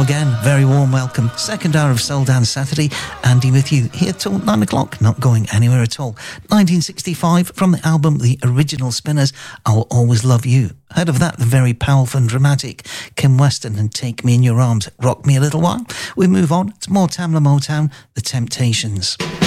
again. Very warm welcome. Second hour of Soul Dance Saturday. Andy with you here till 9 o'clock. Not going anywhere at all. 1965 from the album The Original Spinners, I'll Always Love You. Ahead of that, the very powerful and dramatic Kim Weston and Take Me in Your Arms. Rock Me a Little While. We move on to more Tamla Motown, The Temptations.